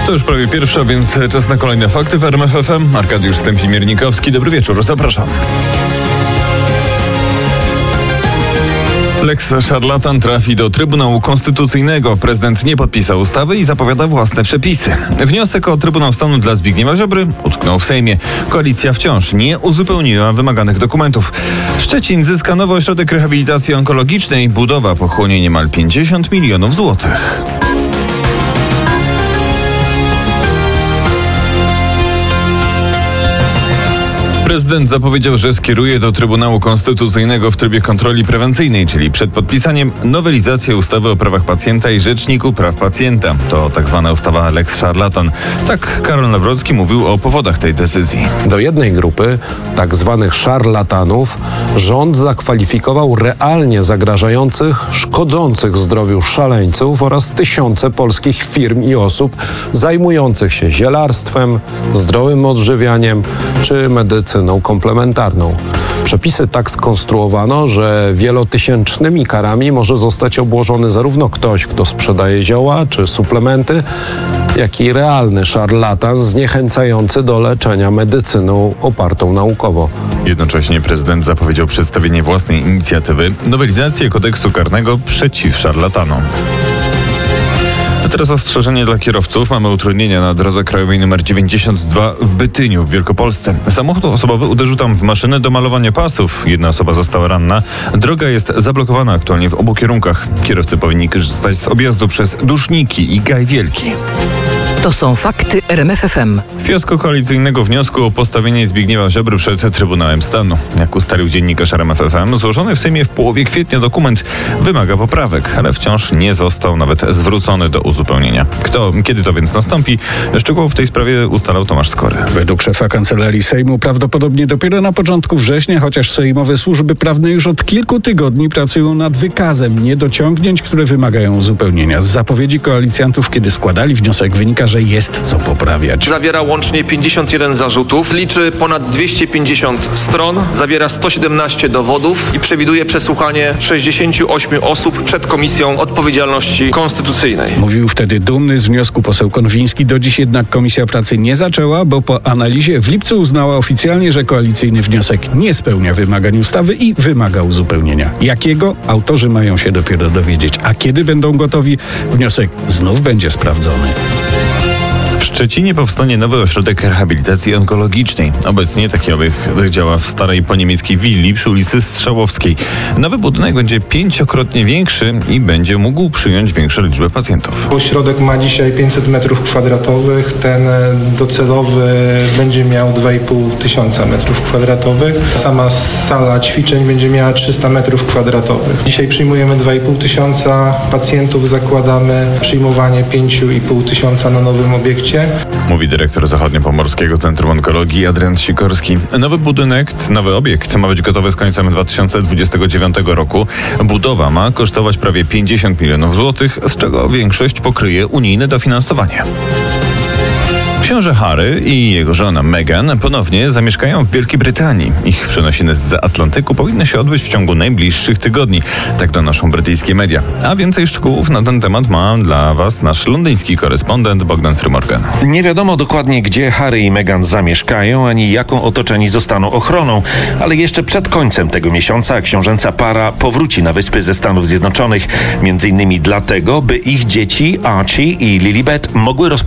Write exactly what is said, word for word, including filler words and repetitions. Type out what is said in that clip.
To już prawie pierwsza, więc czas na kolejne fakty w R M F F M. Arkadiusz Stępień-Miernikowski, dobry wieczór, zapraszam. Lex szarlatan trafi do Trybunału Konstytucyjnego. Prezydent nie podpisał ustawy i zapowiada własne przepisy. Wniosek o Trybunał Stanu dla Zbigniewa Ziobry utknął w Sejmie. Koalicja wciąż nie uzupełniła wymaganych dokumentów. Szczecin zyska nowy ośrodek rehabilitacji onkologicznej. Budowa pochłonie niemal pięćdziesiąt milionów złotych. Prezydent zapowiedział, że skieruje do Trybunału Konstytucyjnego w trybie kontroli prewencyjnej, czyli przed podpisaniem, nowelizację ustawy o prawach pacjenta i Rzeczniku Praw Pacjenta. To tak zwana ustawa Lex szarlatan. Tak Karol Nawrocki mówił o powodach tej decyzji. Do jednej grupy tak zwanych szarlatanów rząd zakwalifikował realnie zagrażających, szkodzących zdrowiu szaleńców oraz tysiące polskich firm i osób zajmujących się zielarstwem, zdrowym odżywianiem czy medycyną komplementarną. Przepisy tak skonstruowano, że wielotysięcznymi karami może zostać obłożony zarówno ktoś, kto sprzedaje zioła czy suplementy, jak i realny szarlatan zniechęcający do leczenia medycyną opartą naukowo. Jednocześnie prezydent zapowiedział przedstawienie własnej inicjatywy, nowelizację kodeksu karnego przeciw szarlatanom. A teraz ostrzeżenie dla kierowców. Mamy utrudnienia na drodze krajowej nr dziewięćdziesiąt dwa w Bytyniu w Wielkopolsce. Samochód osobowy uderzył tam w maszynę do malowania pasów. Jedna osoba została ranna. Droga jest zablokowana aktualnie w obu kierunkach. Kierowcy powinni korzystać z objazdu przez Duszniki i Gaj Wielki. To są fakty R M F F M. Fiasko koalicyjnego wniosku o postawienie Zbigniewa Ziobry przed Trybunałem Stanu. Jak ustalił dziennikarz R M F F M, złożony w Sejmie w połowie kwietnia dokument wymaga poprawek, ale wciąż nie został nawet zwrócony do uzupełnienia. Kto, kiedy to więc nastąpi? Szczegółowo w tej sprawie ustalał Tomasz Skory. Według szefa Kancelarii Sejmu prawdopodobnie dopiero na początku września, chociaż sejmowe służby prawne już od kilku tygodni pracują nad wykazem niedociągnięć, które wymagają uzupełnienia. Z zapowiedzi koalicjantów, kiedy składali wniosek, wynika, że jest co poprawiać. Zawiera łącznie pięćdziesiąt jeden zarzutów, liczy ponad dwieście pięćdziesiąt stron, zawiera sto siedemnaście dowodów i przewiduje przesłuchanie sześćdziesięciu ośmiu osób przed Komisją Odpowiedzialności Konstytucyjnej. Mówił wtedy dumny z wniosku poseł Konwiński. Do dziś jednak Komisja Pracy nie zaczęła, bo po analizie w lipcu uznała oficjalnie, że koalicyjny wniosek nie spełnia wymagań ustawy i wymaga uzupełnienia. Jakiego? Autorzy mają się dopiero dowiedzieć. A kiedy będą gotowi? Wniosek znów będzie sprawdzony. W Szczecinie powstanie nowy ośrodek rehabilitacji onkologicznej. Obecnie taki obiekt działa w starej poniemieckiej willi przy ulicy Strzałowskiej. Nowy budynek będzie pięciokrotnie większy i będzie mógł przyjąć większą liczbę pacjentów. Ośrodek ma dzisiaj pięćset metrów kwadratowych. Ten docelowy będzie miał dwa i pół tysiąca metrów kwadratowych. Sama sala ćwiczeń będzie miała trzysta metrów kwadratowych. Dzisiaj przyjmujemy dwa i pół tysiąca pacjentów. Zakładamy przyjmowanie pięć i pół tysiąca na nowym obiekcie. Mówi dyrektor Zachodniopomorskiego Centrum Onkologii Adrian Sikorski. Nowy budynek, nowy obiekt ma być gotowy z końcem dwa tysiące dwudziestego dziewiątego roku. Budowa ma kosztować prawie pięćdziesiąt milionów złotych, z czego większość pokryje unijne dofinansowanie. Książę Harry i jego żona Meghan ponownie zamieszkają w Wielkiej Brytanii. Ich przenosiny zza Atlantyku powinny się odbyć w ciągu najbliższych tygodni. Tak donoszą brytyjskie media. A więcej szczegółów na ten temat ma dla Was nasz londyński korespondent Bogdan Frymorgan. Nie wiadomo dokładnie, gdzie Harry i Meghan zamieszkają, ani jaką otoczeni zostaną ochroną. Ale jeszcze przed końcem tego miesiąca książęca para powróci na Wyspy ze Stanów Zjednoczonych. Między innymi dlatego, by ich dzieci Archie i Lilibet mogły rozpocząć